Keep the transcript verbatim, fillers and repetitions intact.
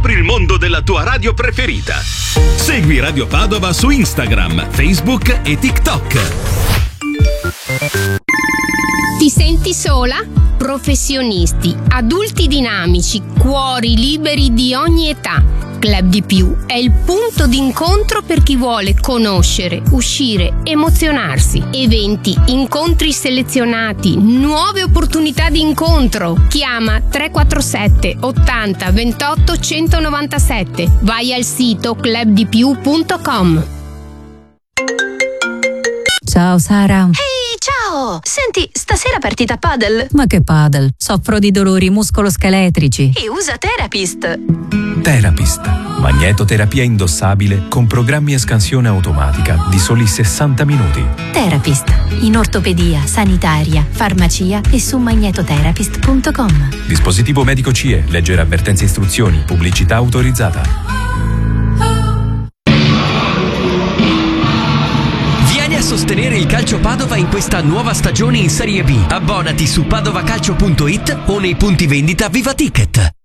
Scopri il mondo della tua radio preferita. Segui Radio Padova su Instagram, Facebook e TikTok. Ti senti sola? Professionisti, adulti dinamici, cuori liberi di ogni età. Club di Più è il punto d'incontro per chi vuole conoscere, uscire, emozionarsi. Eventi, incontri selezionati, nuove opportunità di incontro. Chiama tre quattro sette ottanta ventotto centonovantasette. Vai al sito club di più punto com. Ciao Sara. Ehi, ciao! Senti, stasera partita padel? Ma che padel? Soffro di dolori muscoloscheletrici. E usa Therapist. Therapist, magnetoterapia indossabile con programmi e scansione automatica di soli sessanta minuti. Therapist, in ortopedia, sanitaria, farmacia e su magnetotherapist punto com. Dispositivo medico C E, leggere avvertenze e istruzioni, pubblicità autorizzata. Vieni a sostenere il Calcio Padova in questa nuova stagione in Serie B. Abbonati su padovacalcio punto it o nei punti vendita Viva Ticket.